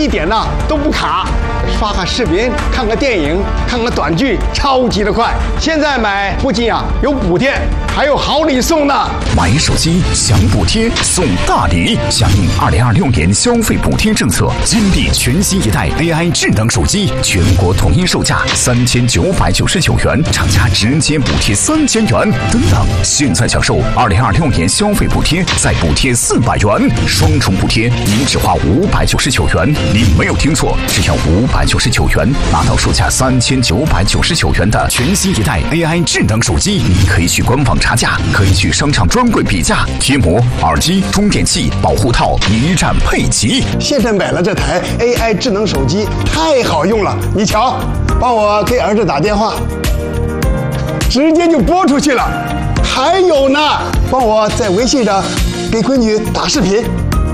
一点呢都不卡，刷个视频、看个电影、看个短剧，超级的快。现在买不仅有补贴，还有好礼送呢。 买手机享补贴送大礼，响应2026年消费补贴政策，金地全新一代 AI 智能手机全国统一售价3999元，厂家直接补贴3000元等等。现在享受2026年消费补贴，再补贴400元，双重补贴，您只花599元。您没有听错，只要599元，拿到售价3999元的全新一代 AI 智能手机。您可以去官网查价，可以去商场专柜比价，贴膜、耳机、充电器、保护套一站配齐。 现在买了这台 AI 智能手机，太好用了。你瞧，帮我给儿子打电话，直接就拨出去了。还有呢，帮我在微信上给闺女打视频。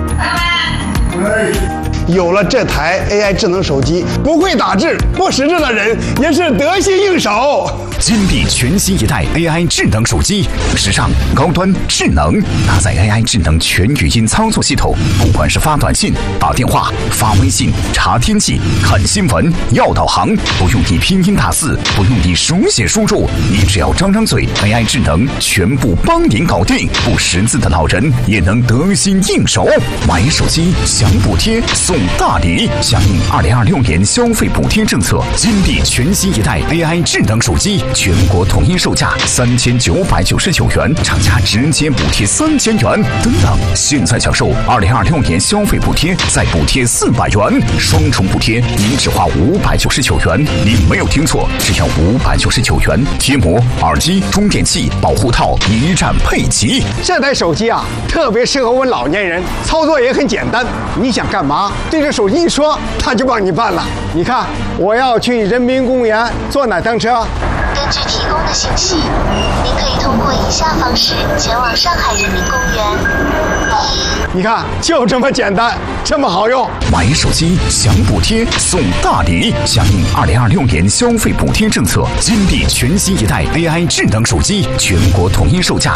有了这台 AI 智能手机，不会打字、不识字的人也是得心应手。 金地全新一代 AI 智能手机，时尚、高端、智能，搭载 AI 智能全语音操作系统，不管是发短信、打电话、发微信、查天气、看新闻、要导航，不用你拼音打字，不用你手写输入，你只要张张嘴 ，AI 智能全部帮您搞定。不识字的老人也能得心应手。买手机享补贴送大礼，响应2026年消费补贴政策，金地全新一代 AI 智能手机全国统一售价3999元，厂家直接补贴3000元等等。现在享受2026年消费补贴，再补贴400元，双重补贴，您只花599元。您没有听错，只要599元，贴膜、耳机、充电器、保护套一站配齐。 这台手机特别适合我们老年人，操作也很简单。你想干嘛，对着手机一说，它就帮你办了。你看，我要去人民公园坐哪趟车？ 根据提供的信息，您可以通过以下方式前往上海人民公园。 你看，就这么简单，这么好用。 买手机享补贴送大礼，响应2026年消费补贴政策，金地全新一代 AI 智能手机全国统一售价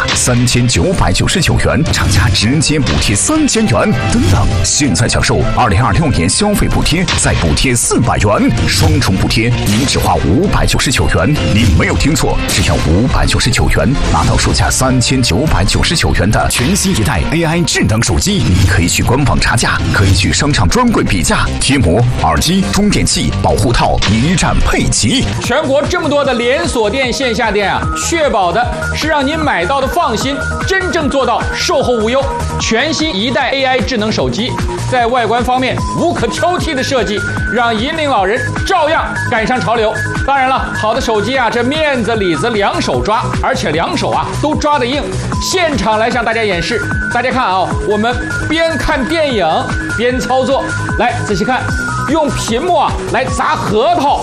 3999元，厂家直接补贴3000元等等。现在享受2026年消费补贴，再补贴400元，双重补贴，您只花599元。您没有听错，只要599元，拿到售价3999元的全新一代 AI 智能手机。您可以去官网查价，可以去商场专柜比价，贴膜、耳机、充电器、保护套一站配齐。 全国这么多的连锁店、线下店确保的是让您买到的放心，真正做到售后无忧。全新一代 AI 智能手机，在外观方面无可挑剔的设计，让银龄老人照样赶上潮流。当然了，好的手机这面子里子两手抓，而且两手都抓得硬。现场来向大家演示，大家看我们边看电影边操作，来仔细看，用屏幕来砸核桃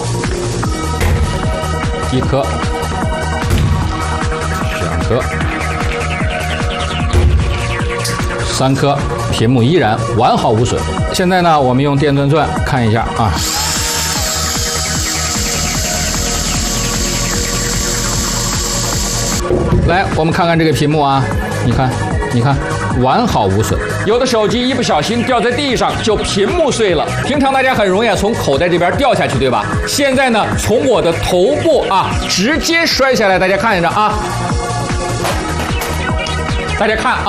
，1颗、2颗、3颗，屏幕依然完好无损。现在呢，我们用电钻钻看一下来，我们看看这个屏幕你看，完好无损。有的手机一不小心掉在地上，就屏幕碎了。平常大家很容易从口袋这边掉下去，对吧？现在呢，从我的头部直接摔下来，大家看着大家看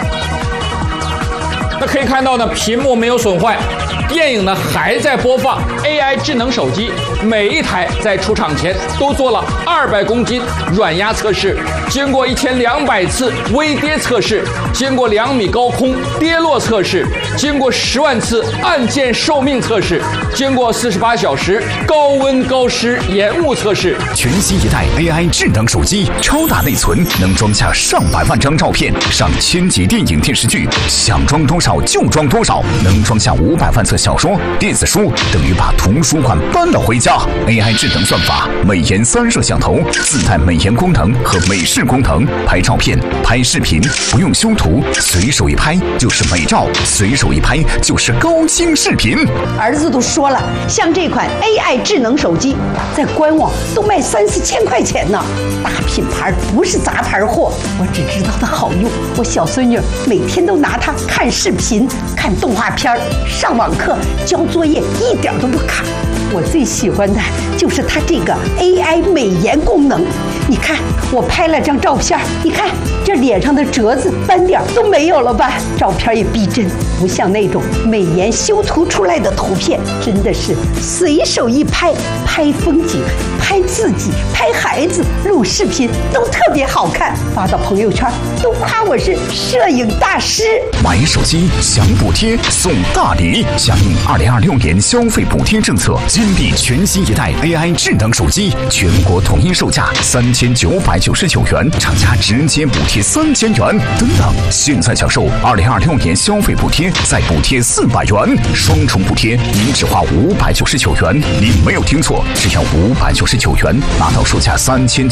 那可以看到呢，屏幕没有损坏。电影呢还在播放。AI 智能手机每一台在出厂前都做了200公斤软压测试，经过1200次微跌测试，经过2米高空跌落测试，经过10万次按键寿命测试，经过48小时高温高湿延误测试。 全新一代 AI 智能手机，超大内存，能装下上百万张照片，上1000集电影电视剧，想装多少就装多少，能装下500万册小说、电子书，等于把图书馆搬了回家。AI 智能算法，美颜3摄像头，自带美颜功能和美视功能，拍照片、拍视频不用修图，随手一拍就是美照，随手手一拍就是高清视频。 儿子都说了，像这款 AI 智能手机，在官网都卖3-4千块钱呢，大品牌不是杂牌货。我只知道它好用，我小孙女每天都拿它看视频、看动画片、上网课、交作业，一点都不卡。我最喜欢的就是它这个 AI 美颜功能。你看，我拍了张照片，你看这脸上的褶子、斑点都没有了吧？照片也逼真，不像那种美颜修图出来的图片，真的是随手一拍，拍风景、拍自己、拍孩子、录视频都特别好看，发到朋友圈都夸我是摄影大师。 买手机享补贴送大礼，响应2026年消费补贴政策，金地全新一代 AI 智能手机，全国统一售价3999元，厂家直接补贴3000元。等等，现在享受2026年消费补贴，再补贴400元，双重补贴，您只花599元。您没有听错，只要599元，拿到售价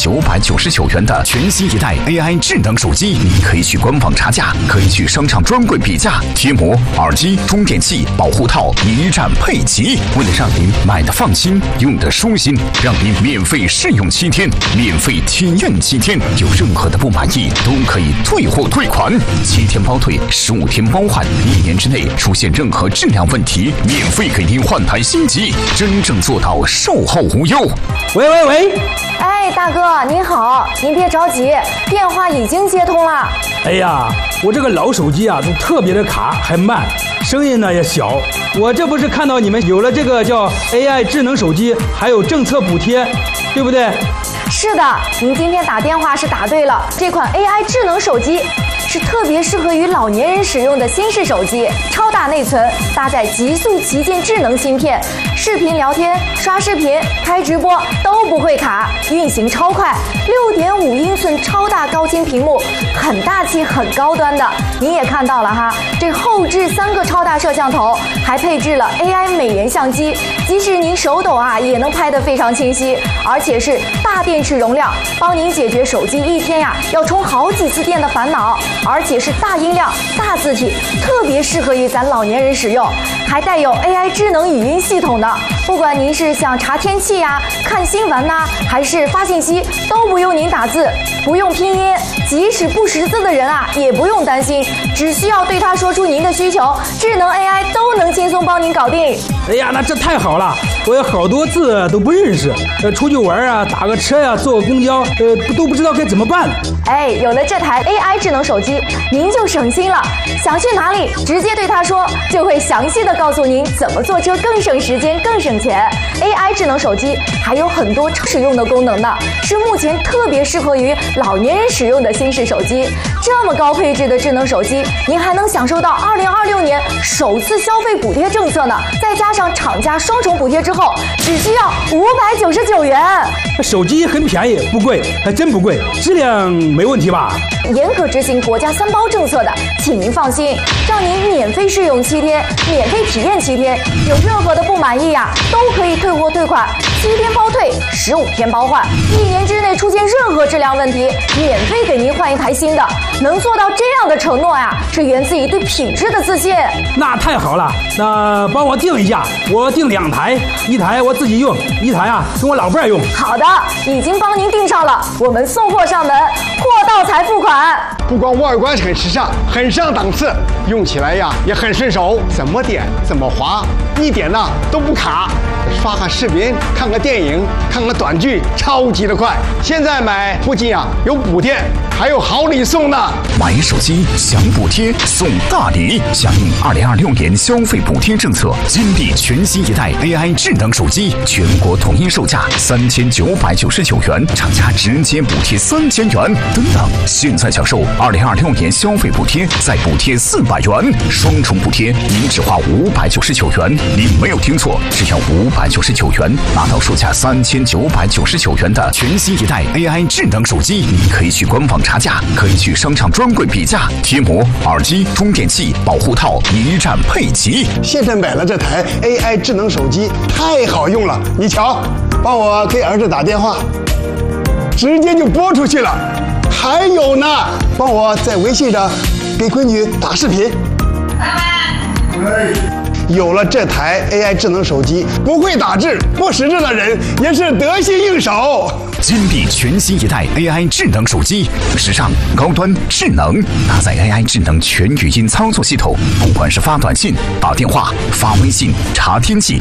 3999元的全新一代 AI 智能手机。你可以去官网查价，可以去商场专柜比价，贴膜、耳机、充电器、保护套一站配齐。为了让您买的放心，用的舒心，让您免费试用7天，免费体验7天，有任何的不满意都可以退货退款，7天包退，15天包换，1年之内出现任何质量问题，免费给您换台新机，真正做到售后无忧。 喂， 哎，大哥您好，您别着急，电话已经接通了。 哎呀，我这个老手机啊，都特别的卡，还慢，声音呢也小。我这不是看到你们有了这个叫 AI 智能手机，还有政策补贴，对不对？ 是的，您今天打电话是打对了，这款 AI 智能手机是特别适合于老年人使用的新式手机，超大内存，搭载极速旗舰智能芯片，视频聊天、刷视频、开直播都不会卡，运行超快，6.5英寸超大高清屏幕，很大气、很高端的。您也看到了哈，这后置3个超大摄像头，还配置了 AI 美颜相机，即使您手抖啊，也能拍得非常清晰，而且是大电池容量，帮您解决手机一天呀要充好几次电的烦恼。而且是大音量、大字体，特别适合于咱老年人使用，还带有 AI 智能语音系统的。不管您是想查天气呀、看新闻呐，还是发信息，都不用您打字，不用拼音，即使不识字的人啊，也不用担心，只需要对他说出您的需求，智能 AI 都能轻松帮您搞定。 哎呀，那这太好了，我有好多字都不认识，出去玩啊，打个车呀、坐个公交，都不知道该怎么办。 哎，有了这台 AI 智能手机，您就省心了，想去哪里直接对他说，就会详细的告诉您怎么坐车更省时间更省钱。AI 智能手机还有很多使用的功能呢，是目前特别适合于老年人使用的新式手机。这么高配置的智能手机，您还能享受到2026年首次消费补贴政策呢，再加上厂家双重补贴之后，只需要599元。 手机很便宜，不贵，还真不贵，质量没问题吧？ 严格执行国家3包政策的，请您放心，让您免费试用7天，免费体验7天，有任何的不满意呀，都可以退货退款，7天包退，15天包换，1年之内出现任何质量问题，免费给您换一台新的。能做到这样的承诺呀，是源自于对品质的自信。 那太好了，那帮我订一下，我订2台，1台我自己用，1台啊跟我老伴儿用。 好的，已经帮您订上了，我们送货上门，货到才付款。 不光外观很时尚，很上档次，用起来呀也很顺手，怎么点怎么滑，一点呢都不卡。刷个视频、看个电影、看个短剧，超级的快。现在买不仅啊有补贴，还有好礼送呢。 买手机享补贴送大礼，响应2026年消费补贴政策，金地全新一代 AI 智能手机，全国统一售价3999元，厂家直接补贴3000元。等等，现在享受2026年消费补贴，再补贴400元，双重补贴，您只花599元。您没有听错，只要599元，拿到售价3999元的全新一代 AI 智能手机。你可以去官网查价，可以去商场专柜比价，贴膜、耳机、充电器、保护套一站配齐。 现在买了这台 AI 智能手机，太好用了。你瞧，帮我给儿子打电话，直接就拨出去了。还有呢，帮我在微信上给闺女打视频。 有了这台 AI 智能手机，不会打字、不识字的人也是得心应手。 金立全新一代 AI 智能手机，时尚、高端、智能，搭载 AI 智能全语音操作系统，不管是发短信、打电话、发微信、查天气，